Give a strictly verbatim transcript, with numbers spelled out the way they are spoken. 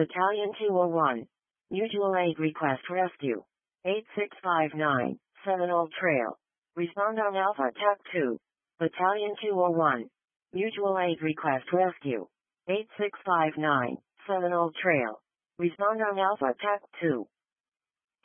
Battalion two oh one. Mutual aid request rescue. eight six five nine, Seminole Trail. Respond on Alpha Attack two. Battalion two oh one. Mutual aid request rescue. eight six five nine, Seminole Trail. Respond on Alpha Attack two.